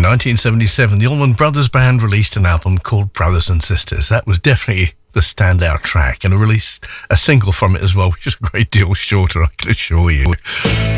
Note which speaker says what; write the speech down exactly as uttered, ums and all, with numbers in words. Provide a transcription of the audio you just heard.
Speaker 1: nineteen seventy-seven, the Allman Brothers Band released an album called Brothers and Sisters. That was definitely the standout track, and released a single from it as well, which is a great deal shorter, I can assure you.